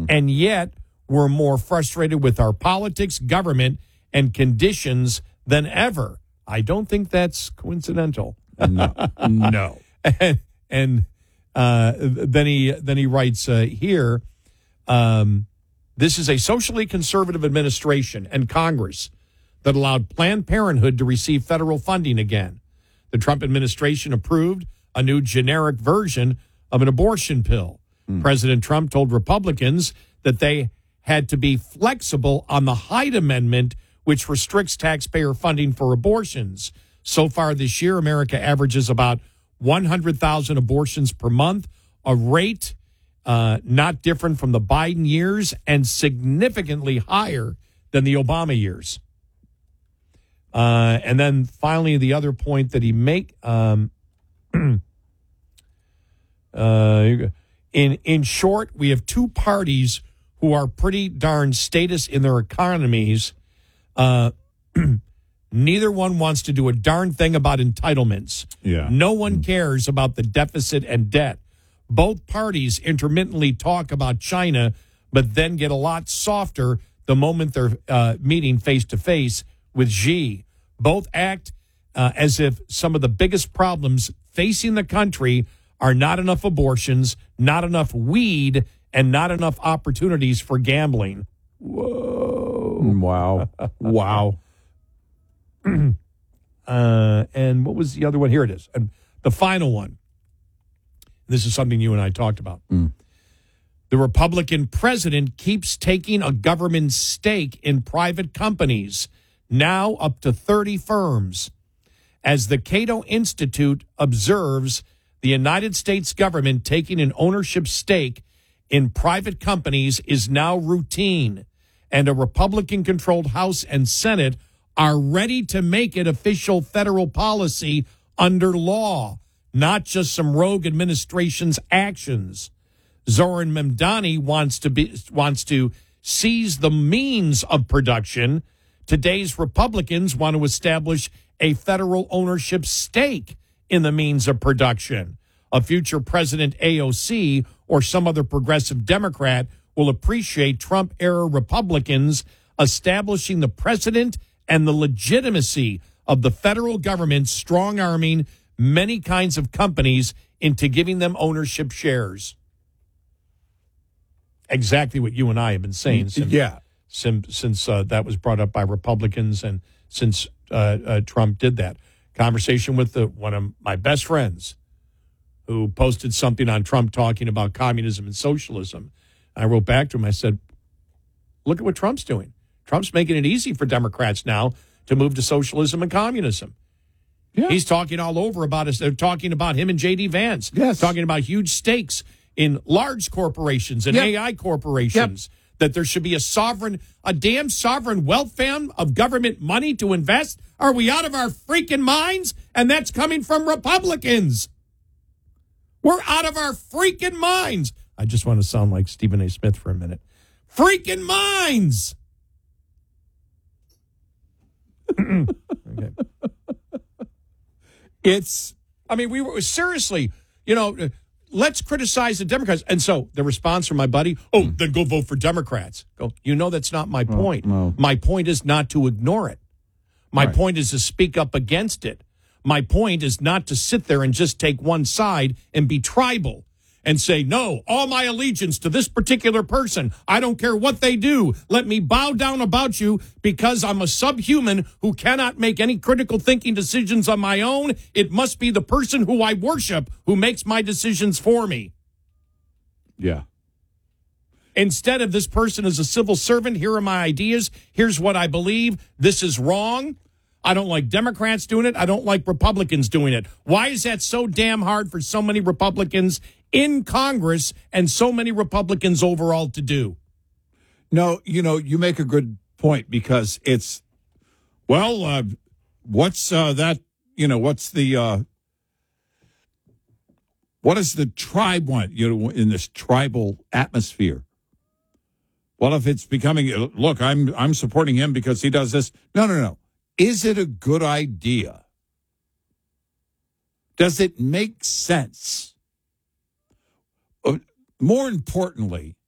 And yet we're more frustrated with our politics, government, and conditions than ever. I don't think that's coincidental. No. And then he writes here, this is a socially conservative administration and Congress that allowed Planned Parenthood to receive federal funding again. The Trump administration approved a new generic version of an abortion pill. President Trump told Republicans that they had to be flexible on the Hyde Amendment, which restricts taxpayer funding for abortions. So far this year, America averages about 100,000 abortions per month, a rate not different from the Biden years and significantly higher than the Obama years. And then finally, the other point that he make in short, we have two parties who are pretty darn status in their economies. Neither one wants to do a darn thing about entitlements. Yeah. No one cares about the deficit and debt. Both parties intermittently talk about China, but then get a lot softer the moment they're meeting face-to-face with Xi. Both act as if some of the biggest problems facing the country are not enough abortions, not enough weed, and not enough opportunities for gambling. Whoa. Wow. And what was the other one? Here it is. And the final one. This is something you and I talked about. The Republican president keeps taking a government stake in private companies, now up to 30 firms. As the Cato Institute observes, the United States government taking an ownership stake in private companies is now routine, and a Republican-controlled House and Senate are ready to make it official federal policy under law, not just some rogue administration's actions. Zoran Mamdani wants to seize the means of production. Today's Republicans want to establish a federal ownership stake in the means of production. A future President AOC or some other progressive Democrat will appreciate Trump-era Republicans establishing the precedent and the legitimacy of the federal government strong-arming many kinds of companies into giving them ownership shares. Exactly what you and I have been saying since that was brought up by Republicans and since Trump did that. Conversation with one of my best friends who posted something on Trump talking about communism and socialism. I wrote back to him. I said, look at what Trump's doing. Trump's making it easy for Democrats now to move to socialism and communism. Yeah. He's talking all over about us. They're talking about him and J.D. Vance. Yes. Talking about huge stakes in large corporations and AI corporations. That there should be a damn sovereign wealth fund of government money to invest. Are we out of our freaking minds? And that's coming from Republicans. We're out of our freaking minds. I just want to sound like Stephen A. Smith for a minute. Freaking minds. Okay. We were seriously, let's criticize the Democrats. And so the response from my buddy, then go vote for Democrats. Go, that's not my point. No. My point is not to ignore it. My point is to speak up against it. My point is not to sit there and just take one side and be tribal and say, no, all my allegiance to this particular person. I don't care what they do. Let me bow down about you because I'm a subhuman who cannot make any critical thinking decisions on my own. It must be the person who I worship who makes my decisions for me. Yeah. Instead of this person is a civil servant, here are my ideas. Here's what I believe. This is wrong. I don't like Democrats doing it. I don't like Republicans doing it. Why is that so damn hard for so many Republicans in Congress and so many Republicans overall to do? No, you make a good point because it's, what's that, what does the tribe want, in this tribal atmosphere? Well, if it's becoming, look, I'm supporting him because he does this. No. Is it a good idea? Does it make sense? More importantly,